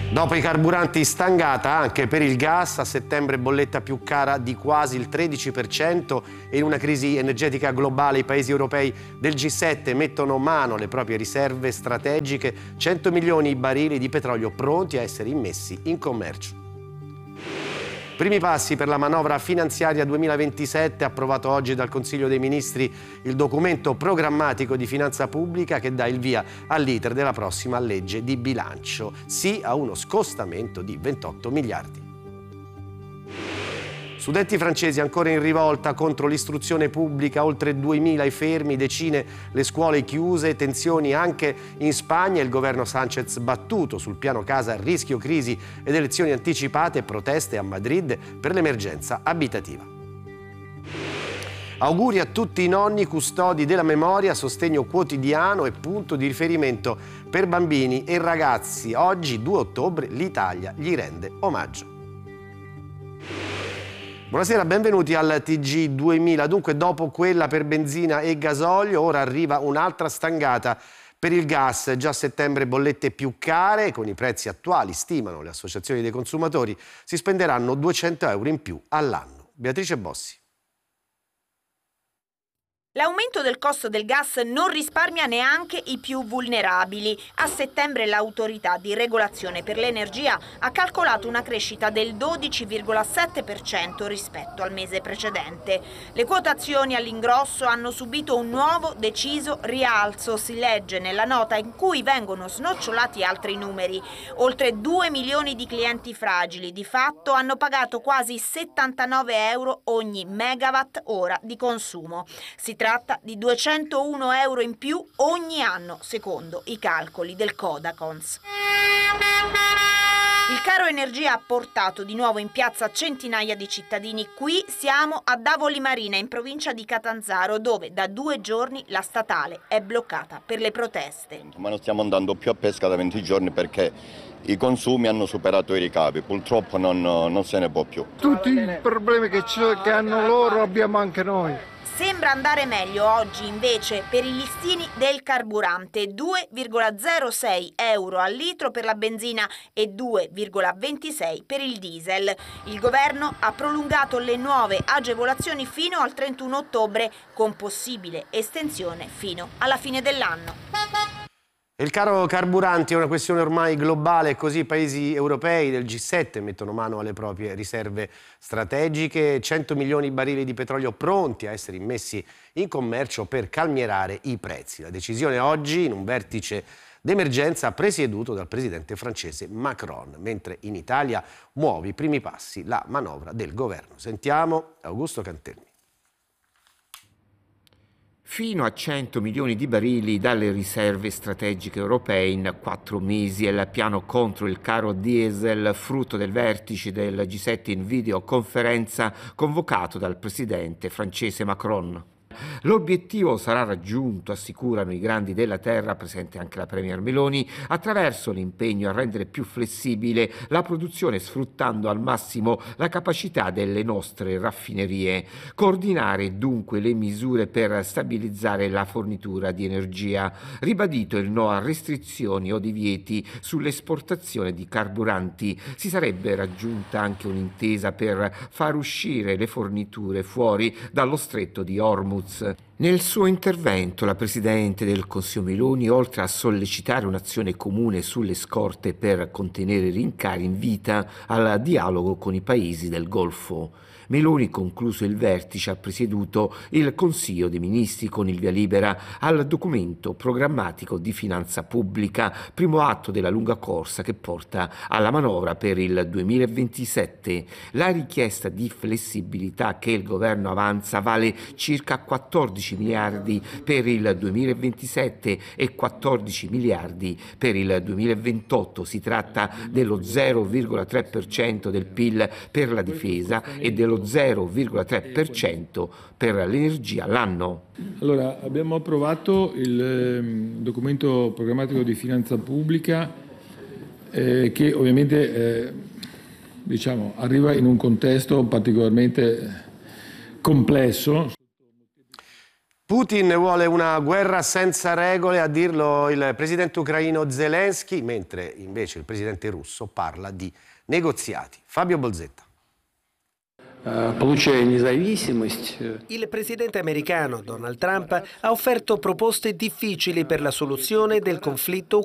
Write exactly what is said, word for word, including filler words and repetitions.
Dopo i carburanti stangata anche per il gas, a settembre bolletta più cara di quasi il tredici per cento e in una crisi energetica globale i paesi europei del G sette mettono mano alle proprie riserve strategiche, cento milioni di barili di petrolio pronti a essere immessi in commercio. Primi passi per la manovra finanziaria duemilaventisette, approvato oggi dal Consiglio dei Ministri il documento programmatico di finanza pubblica che dà il via all'iter della prossima legge di bilancio. Sì a uno scostamento di ventotto miliardi. Studenti francesi ancora in rivolta contro l'istruzione pubblica, oltre duemila i fermi, decine le scuole chiuse, tensioni anche in Spagna, il governo Sánchez battuto sul piano casa, rischio crisi ed elezioni anticipate, proteste a Madrid per l'emergenza abitativa. Auguri a tutti i nonni custodi della memoria, sostegno quotidiano e punto di riferimento per bambini e ragazzi. Oggi, due ottobre, l'Italia gli rende omaggio. Buonasera, benvenuti al T G duemila. Dunque, dopo quella per benzina e gasolio, ora arriva un'altra stangata per il gas. Già a settembre bollette più care, con i prezzi attuali, stimano le associazioni dei consumatori, si spenderanno duecento euro in più all'anno. Beatrice Bossi. L'aumento del costo del gas non risparmia neanche i più vulnerabili. A settembre l'autorità di regolazione per l'energia ha calcolato una crescita del dodici virgola sette per cento rispetto al mese precedente. Le quotazioni all'ingrosso hanno subito un nuovo deciso rialzo, si legge nella nota in cui vengono snocciolati altri numeri. Oltre due milioni di clienti fragili di fatto hanno pagato quasi settantanove euro ogni megawatt ora di consumo. Si tratta di duecentouno euro in più ogni anno, secondo i calcoli del Codacons. Il caro energia ha portato di nuovo in piazza centinaia di cittadini. Qui siamo a Davoli Marina, in provincia di Catanzaro, dove da due giorni la statale è bloccata per le proteste. Ma non stiamo andando più a pesca da venti giorni perché i consumi hanno superato i ricavi, purtroppo non, non se ne può più. Tutti i problemi che, che hanno loro abbiamo anche noi. Sembra andare meglio oggi invece per i listini del carburante, due virgola zero sei euro al litro per la benzina e due virgola ventisei per il diesel. Il governo ha prolungato le nuove agevolazioni fino al trentuno ottobre con possibile estensione fino alla fine dell'anno. Il caro carburanti è una questione ormai globale, così i paesi europei del G sette mettono mano alle proprie riserve strategiche, cento milioni di barili di petrolio pronti a essere immessi in commercio per calmierare i prezzi. La decisione oggi in un vertice d'emergenza presieduto dal presidente francese Macron, mentre in Italia muove i primi passi la manovra del governo. Sentiamo Augusto Cantelmi. Fino a cento milioni di barili dalle riserve strategiche europee in quattro mesi è il piano contro il caro diesel, frutto del vertice del G sette in videoconferenza convocato dal presidente francese Macron. L'obiettivo sarà raggiunto, assicurano i grandi della terra, presente anche la Premier Meloni, attraverso l'impegno a rendere più flessibile la produzione sfruttando al massimo la capacità delle nostre raffinerie. Coordinare dunque le misure per stabilizzare la fornitura di energia. Ribadito il no a restrizioni o divieti sull'esportazione di carburanti. Si sarebbe raggiunta anche un'intesa per far uscire le forniture fuori dallo stretto di Hormuz. Nel suo intervento la Presidente del Consiglio Meloni, oltre a sollecitare un'azione comune sulle scorte per contenere i rincari, invita al dialogo con i paesi del Golfo. Meloni, concluso il vertice, ha presieduto il Consiglio dei Ministri con il via libera al documento programmatico di finanza pubblica, primo atto della lunga corsa che porta alla manovra per il duemilaventisette. La richiesta di flessibilità che il governo avanza vale circa quattordici miliardi per il duemilaventisette e quattordici miliardi per il duemilaventotto. Si tratta dello zero virgola tre per cento del P I L per la difesa e dello zero virgola tre per cento per l'energia l'anno. Allora, abbiamo approvato il eh, documento programmatico di finanza pubblica eh, che ovviamente eh, diciamo, arriva in un contesto particolarmente complesso. Putin vuole una guerra senza regole, a dirlo il presidente ucraino Zelensky, mentre invece il presidente russo parla di negoziati. Fabio Bolzetta. Il presidente americano Donald Trump ha offerto proposte difficili per la soluzione del conflitto